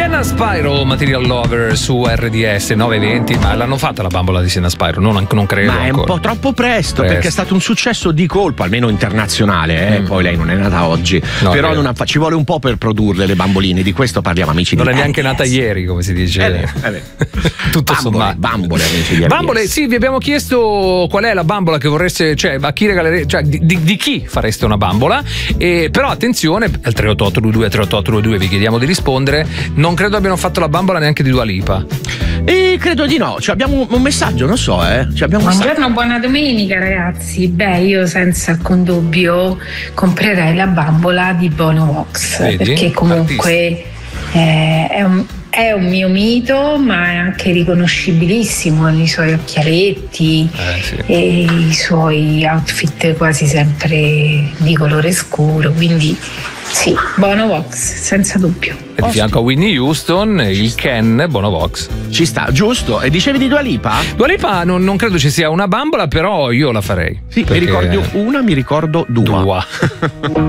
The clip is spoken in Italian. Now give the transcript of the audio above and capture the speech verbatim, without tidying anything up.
Sienna Spyro, Material Lover su R D S nove venti, ma l'hanno fatta la bambola di Sienna Spyro? Non, non credo. Ma è ancora. un po' troppo presto, presto, perché è stato un successo di colpo, almeno internazionale. Eh? Mm. Poi lei non è nata oggi, no, però non ha, ci vuole un po' per produrle le bamboline. Di questo parliamo, amici. Non di è neanche R D S. nata ieri, come si dice. È vero, è vero. Tutto bambole, sommato. Bambole, amici di R D S. Bambole, sì, vi abbiamo chiesto qual è la bambola che vorreste, cioè a chi regalerete, cioè di, di, di chi fareste una bambola. E, però attenzione, al tre otto otto due due tre otto otto due due vi chiediamo di rispondere. Non credo abbiano fatto la bambola neanche di Dua Lipa. E credo di no. Cioè, abbiamo un messaggio, non so, eh. Cioè, abbiamo Buongiorno, un buona domenica, ragazzi. Beh, io senza alcun dubbio comprerei la bambola di Bono Vox. Vedi? Perché comunque eh, è un È un mio mito, ma è anche riconoscibilissimo nei suoi occhialetti eh, sì. e i suoi outfit quasi sempre di colore scuro, quindi sì, Bono Vox, senza dubbio. E di fianco a Whitney Houston, il Ken Bono Vox. Ci sta, giusto. E dicevi di Dua Lipa? Dua Lipa non, non credo ci sia una bambola, però io la farei. Sì, perché... mi ricordo una, mi ricordo due. Dua.